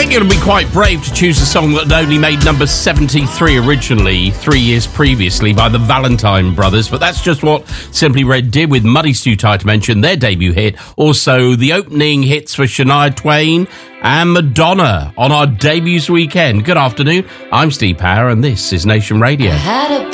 think it would be quite brave to choose a song that had only made number 73 originally 3 years previously by the Valentine Brothers, but that's just what Simply Red did with Muddy Stew Tie to mention their debut hit. Also, the opening hits for Shania Twain and Madonna on our debuts weekend. Good afternoon, I'm Steve Power and this is Nation Radio.